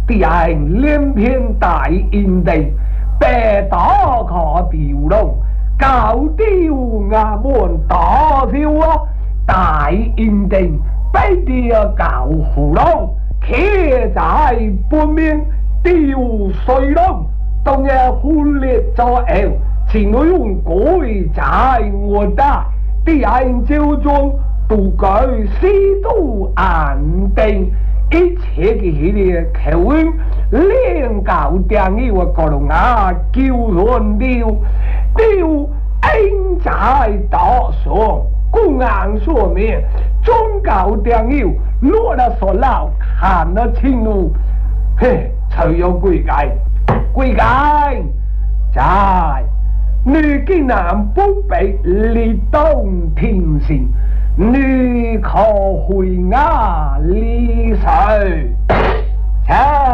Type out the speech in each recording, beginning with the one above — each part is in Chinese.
敌人连篇大营地，白打卡丢龙，高丢衙门大跳啊！大营地被掉高虎龙，贴在半面丢水龙，当日分裂左右，前内用鬼在我大，敌人招中杜举西都安定。一切嘅迄个口音，练搞定伊我个龙啊，叫乱掉，丢应在打上，公安说明，中搞定伊，落了所老，看了清路，嘿，才有归界，归界，在你竟然不被立冬天性。你可会啊？离水，切！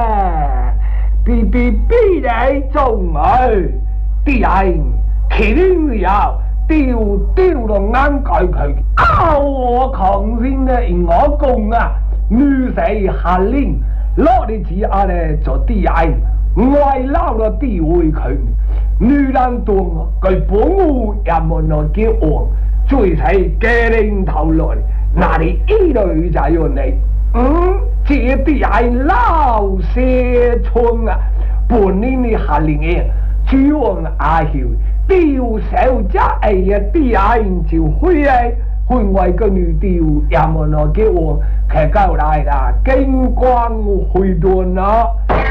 比你中去，啲人麒麟要丢到眼界佢，我狂先咧，我講啊，女仔下令攞你字啊咧做啲人，外撈咗啲會佢，女人多佢保護也冇能叫我。最睇嘅領頭來，那你依類就要你，這啲係撈射衝啊！半年你下令嘅，主王阿曉丟手只係啊啲人就開啊，開外個女丟也冇能叫我，佢夠嚟啦，經光去斷啦。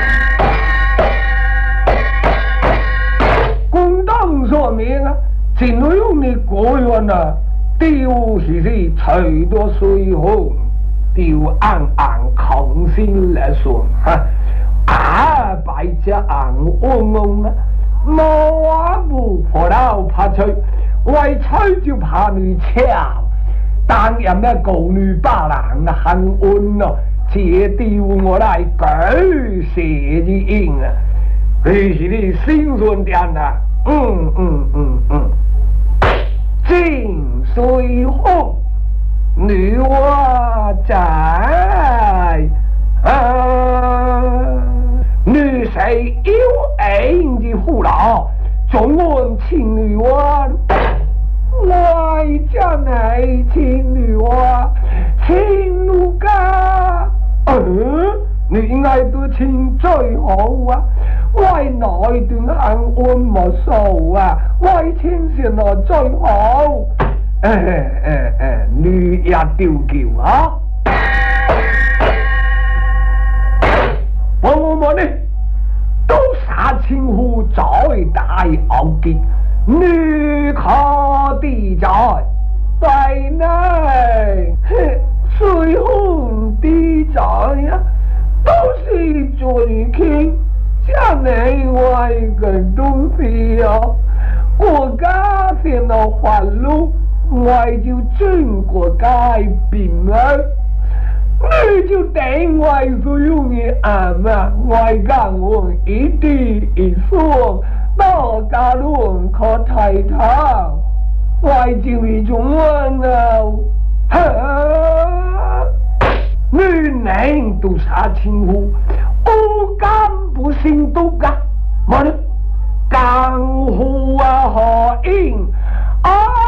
公當說明啊！前女用你過人啊，丟是除多水紅，丟暗抗先來說，哈，白隻硬嗡嗡啊，冇話不破到怕吹，為吹就怕你敲，但有咩狗女巴郎啊，很温咯，借丟我來舉蛇之應啊，你是你心酸點啊，金水红，女娲在女谁有爱的父老，中文请女娲，外家内请女娲，请奴家，你應該都請最好啊！為內段行安莫數啊，為千善來最好。你也丟叫啊！我呢，都殺千戶在大牛結，女可地在為內，水紅地在呀！都是最轻，像你外个东西哦。国家现在环路，外就中国改变了，你就等外所用的俺嘛，外讲我一地一说，到家路可抬头，外就一种问了，女人都杀亲户，不敢不信都干，么呢？江湖啊，何应